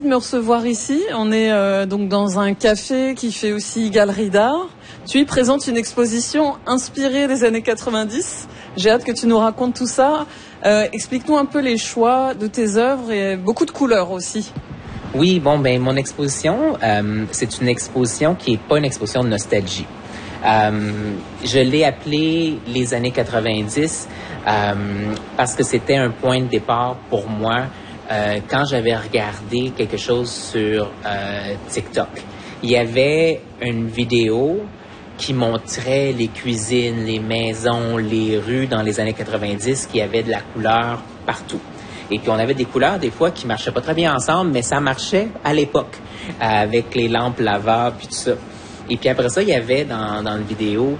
De me recevoir ici. On est donc dans un café qui fait aussi galerie d'art. Tu y présentes une exposition inspirée des années 90. J'ai hâte que tu nous racontes tout ça. Explique-nous un peu les choix de tes œuvres et beaucoup de couleurs aussi. Oui, mon exposition, c'est une exposition qui est pas une exposition de nostalgie. Je l'ai appelée les années 90 parce que c'était un point de départ pour moi. Quand j'avais regardé quelque chose sur TikTok, il y avait une vidéo qui montrait les cuisines, les maisons, les rues dans les années 90 qui avaient de la couleur partout. Et puis on avait des couleurs des fois qui marchaient pas très bien ensemble, mais ça marchait à l'époque avec les lampes lava puis tout ça. Et puis après ça, il y avait dans la vidéo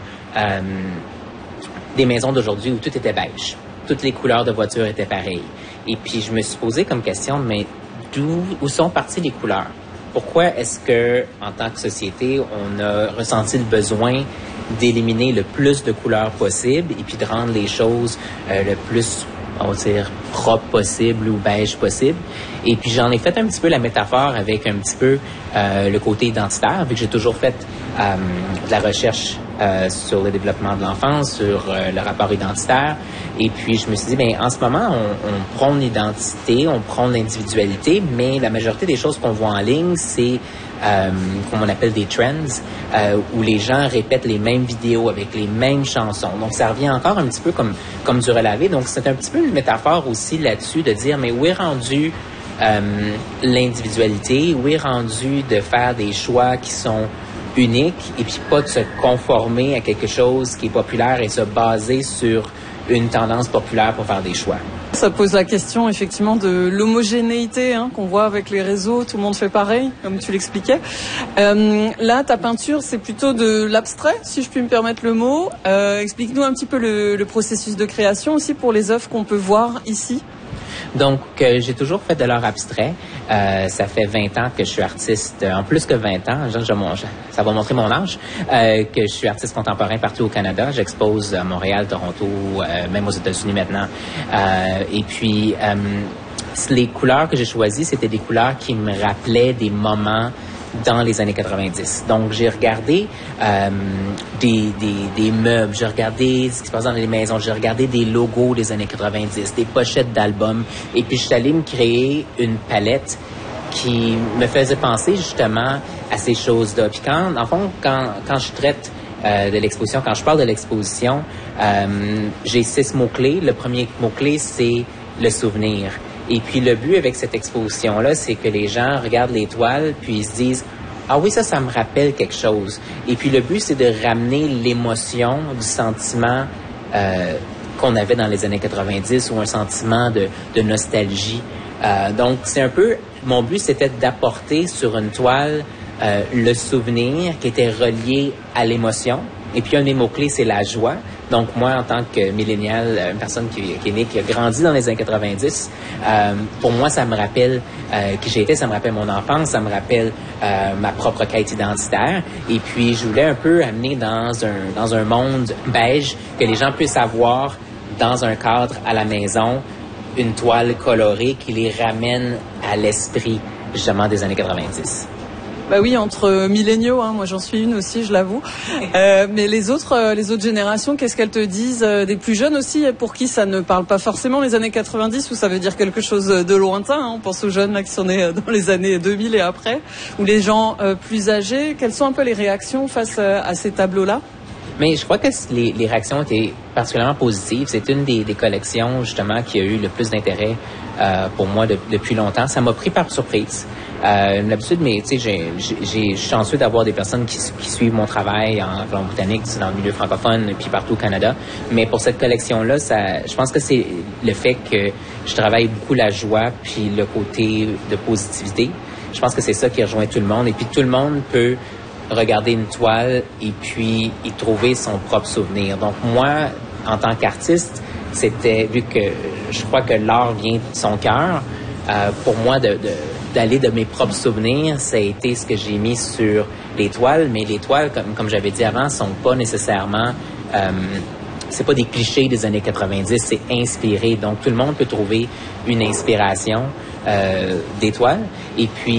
des maisons d'aujourd'hui où tout était beige. Toutes les couleurs de voitures étaient pareilles. Et puis, je me suis posé comme question, mais où sont parties les couleurs? Pourquoi est-ce que, en tant que société, on a ressenti le besoin d'éliminer le plus de couleurs possible et puis de rendre les choses le plus, on va dire, propre possible ou beige possible? Et puis, j'en ai fait un petit peu la métaphore avec un petit peu le côté identitaire, vu que j'ai toujours fait de la recherche sur le développement de l'enfance, sur le rapport identitaire. Et puis, je me suis dit, en ce moment, on prône l'identité, on prône l'individualité, mais la majorité des choses qu'on voit en ligne, c'est comme on appelle des trends, où les gens répètent les mêmes vidéos avec les mêmes chansons. Donc, ça revient encore un petit peu comme du relavé. Donc, c'est un petit peu une métaphore aussi là-dessus de dire, mais où est rendu l'individualité, où est rendu de faire des choix qui sont uniques et puis pas de se conformer à quelque chose qui est populaire et se baser sur une tendance populaire pour faire des choix. Ça pose la question effectivement de l'homogénéité qu'on voit avec les réseaux, tout le monde fait pareil, comme tu l'expliquais. Là, ta peinture, c'est plutôt de l'abstrait, si je puis me permettre le mot. Explique-nous un petit peu le processus de création aussi pour les œuvres qu'on peut voir ici. Donc, j'ai toujours fait de l'art abstrait. Ça fait 20 ans que je suis artiste, en plus que 20 ans, ça va montrer mon âge, que je suis artiste contemporain partout au Canada. J'expose à Montréal, Toronto, même aux États-Unis maintenant. Et puis, les couleurs que j'ai choisies, c'était des couleurs qui me rappelaient des moments dans les années 90. Donc, j'ai regardé des meubles, j'ai regardé ce qui se passe dans les maisons, j'ai regardé des logos des années 90, des pochettes d'albums, et puis je suis allé me créer une palette qui me faisait penser justement à ces choses-là. Puis quand je traite de l'exposition, quand je parle de l'exposition, j'ai 6 mots-clés. Le premier mot-clé, c'est le souvenir. Et puis, le but avec cette exposition-là, c'est que les gens regardent les toiles, puis ils se disent « Ah oui, ça me rappelle quelque chose. » Et puis, le but, c'est de ramener l'émotion du sentiment qu'on avait dans les années 90 ou un sentiment de nostalgie. Donc, c'est un peu... Mon but, c'était d'apporter sur une toile le souvenir qui était relié à l'émotion. Et puis, un des mots-clés, c'est la joie. Donc, moi, en tant que millénial, une personne qui est née, qui a grandi dans les années 90, pour moi, ça me rappelle qui j'ai été, ça me rappelle mon enfance, ça me rappelle ma propre quête identitaire. Et puis, je voulais un peu amener dans un monde beige que les gens puissent avoir dans un cadre à la maison une toile colorée qui les ramène à l'esprit, justement, des années 90. Bah oui, entre milléniaux, moi j'en suis une aussi, je l'avoue. Mais les autres générations, qu'est-ce qu'elles te disent? Des plus jeunes aussi, pour qui ça ne parle pas forcément les années 90, où ça veut dire quelque chose de lointain. On pense aux jeunes là qui sont nés dans les années 2000 et après, ou les gens plus âgés. Quelles sont un peu les réactions face à ces tableaux-là? Mais je crois que les réactions étaient particulièrement positives. C'est une des collections, justement, qui a eu le plus d'intérêt pour moi depuis longtemps. Ça m'a pris par surprise. L'habitude, mais tu sais, j'ai chanceux d'avoir des personnes qui suivent mon travail en Colombie-Britannique, dans le milieu francophone, et puis partout au Canada. Mais pour cette collection-là, je pense que c'est le fait que je travaille beaucoup la joie puis le côté de positivité. Je pense que c'est ça qui rejoint tout le monde. Et puis tout le monde peut regarder une toile et puis y trouver son propre souvenir. Donc moi, en tant qu'artiste, c'était, vu que je crois que l'art vient de son cœur, pour moi d'aller de mes propres souvenirs, ça a été ce que j'ai mis sur les toiles. Mais les toiles, comme j'avais dit avant, sont pas nécessairement... c'est pas des clichés des années 90, c'est inspiré. Donc, tout le monde peut trouver une inspiration des toiles. Et puis,